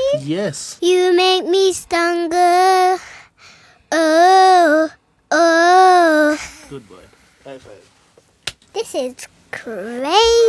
Yes. You make me stronger. Oh, oh. Good boy. High five. This is crazy.